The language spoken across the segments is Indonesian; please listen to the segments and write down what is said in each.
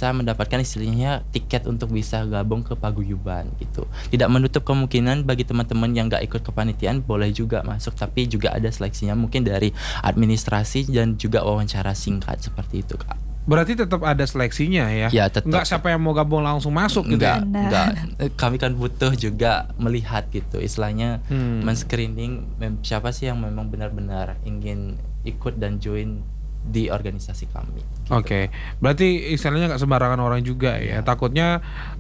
bisa mendapatkan istilahnya tiket untuk bisa gabung ke paguyuban gitu. Tidak menutup kemungkinan bagi teman-teman yang nggak ikut kepanitiaan boleh juga masuk, tapi juga ada seleksinya mungkin dari administrasi dan juga wawancara singkat seperti itu Kak. Berarti tetap ada seleksinya ya? Ya tetap. Nggak siapa yang mau gabung langsung masuk gitu ya? Enggak. Kami kan butuh juga melihat gitu, istilahnya men-screening siapa sih yang memang benar-benar ingin ikut dan join di organisasi kami. Gitu. Oke, berarti istilahnya nggak sembarangan orang juga ya. Takutnya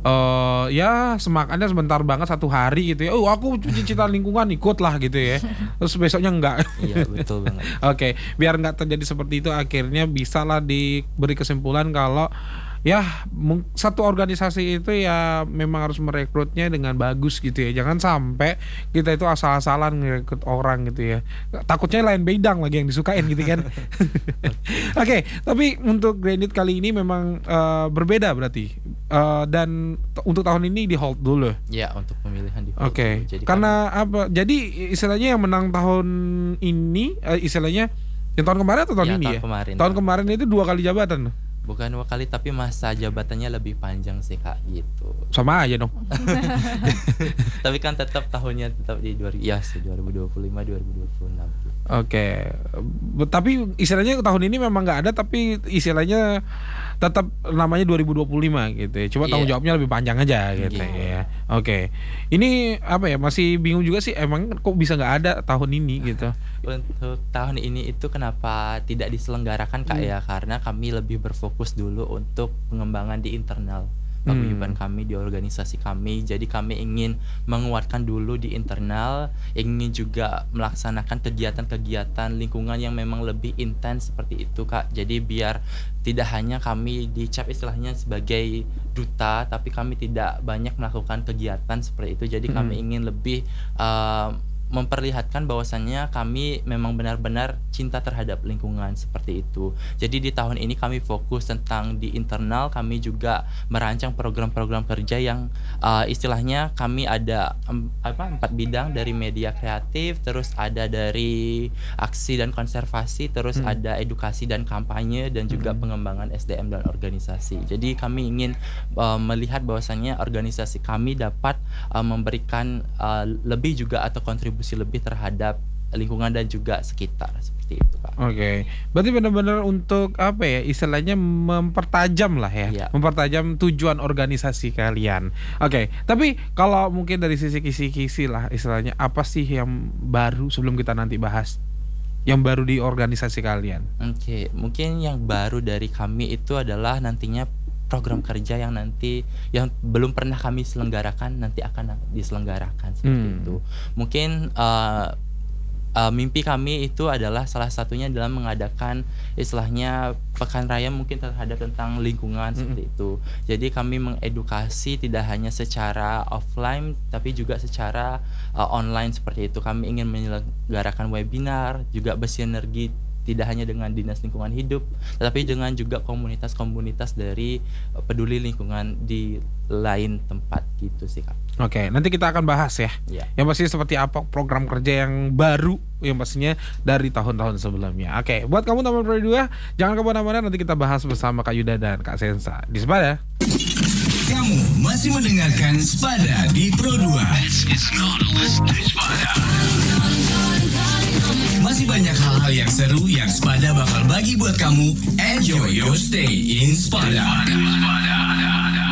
ya semakannya sebentar banget 1 hari gitu ya. Oh aku cinta lingkungan ikut lah gitu ya. Terus besoknya enggak. Iya betul banget. Oke, biar nggak terjadi seperti itu, akhirnya bisa lah diberi kesimpulan kalau ya satu organisasi itu ya memang harus merekrutnya dengan bagus gitu ya. Jangan sampai kita itu asal-asalan merekrut orang gitu ya. Takutnya lain bidang lagi yang disukain gitu kan. Oke, tapi untuk Grandit kali ini memang berbeda berarti. Dan untuk tahun ini di hold dulu. Ya, untuk pemilihan di hold. Oke. Karena apa? Jadi istilahnya yang menang tahun ini istilahnya yang tahun kemarin atau tahun ini ya? Tahun kemarin itu 2 kali jabatan. Bukan 2 kali, tapi masa jabatannya lebih panjang sih Kak gitu. Sama aja dong. Tapi kan tetap tahunnya tetap di 2025 2026. Oke. Tapi istilahnya tahun ini memang nggak ada, tapi istilahnya tetap namanya 2025 gitu ya. Cuma tanggung jawabnya lebih panjang aja gitu ya. Oke. Ini apa ya, masih bingung juga sih emang kok bisa nggak ada tahun ini gitu. Untuk tahun ini itu kenapa tidak diselenggarakan Kak ya, karena kami lebih berfokus dulu untuk pengembangan di internal paguyuban kami, di organisasi kami. Jadi kami ingin menguatkan dulu di internal, ingin juga melaksanakan kegiatan-kegiatan lingkungan yang memang lebih intens seperti itu Kak. Jadi biar tidak hanya kami dicap istilahnya sebagai duta, tapi kami tidak banyak melakukan kegiatan seperti itu. Jadi kami ingin lebih memperlihatkan bahwasannya kami memang benar-benar cinta terhadap lingkungan seperti itu. Jadi di tahun ini kami fokus tentang di internal, kami juga merancang program-program kerja yang istilahnya kami ada 4 bidang, dari media kreatif, terus ada dari aksi dan konservasi, terus ada edukasi dan kampanye, dan juga pengembangan SDM dan organisasi. Jadi kami ingin melihat bahwasannya organisasi kami dapat memberikan lebih juga atau kontribusi lebih terhadap lingkungan dan juga sekitar seperti itu Pak. Oke. Berarti benar-benar untuk apa ya, istilahnya mempertajam lah ya. Mempertajam tujuan organisasi kalian. Oke. Tapi kalau mungkin dari sisi kisi-kisi lah istilahnya, apa sih yang baru sebelum kita nanti bahas yang baru di organisasi kalian? Oke, mungkin yang baru dari kami itu adalah nantinya program kerja yang nanti yang belum pernah kami selenggarakan nanti akan diselenggarakan seperti itu. Mungkin mimpi kami itu adalah salah satunya dalam mengadakan istilahnya pekan raya mungkin terhadap tentang lingkungan seperti itu. Jadi kami mengedukasi tidak hanya secara offline tapi juga secara online seperti itu. Kami ingin menyelenggarakan webinar, juga bersinergi tidak hanya dengan Dinas Lingkungan Hidup, tetapi dengan juga komunitas-komunitas dari peduli lingkungan di lain tempat gitu sih Kak. Oke, nanti kita akan bahas ya. Yang pasti seperti apa program kerja yang baru yang pastinya dari tahun-tahun sebelumnya. Oke, buat kamu teman Pro 2, jangan kemana-mana, nanti kita bahas bersama Kak Yuda dan Kak Sensa di Sepada. Kamu masih mendengarkan Sepada di Pro 2. Masih banyak hal-hal yang seru yang Sepada bakal bagi buat kamu. Enjoy your stay in Sepada.